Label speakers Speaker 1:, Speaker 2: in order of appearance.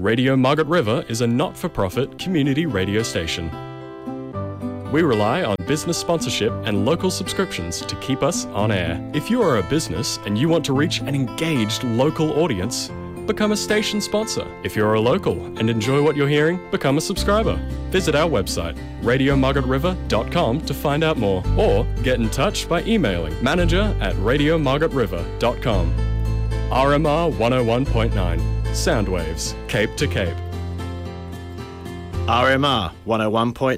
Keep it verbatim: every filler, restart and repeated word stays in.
Speaker 1: Radio Margaret River is a not-for-profit community radio station. We rely on business sponsorship and local subscriptions to keep us on air. If you are a business and you want to reach an engaged local audience, become a station sponsor. If you're a local and enjoy what you're hearing, become a subscriber. Visit our website, radio margaret river dot com, to find out more, or get in touch by emailing manager at radio margaret river dot com. R M R one oh one point nine, Soundwaves, Cape to Cape.
Speaker 2: R M R one oh one point nine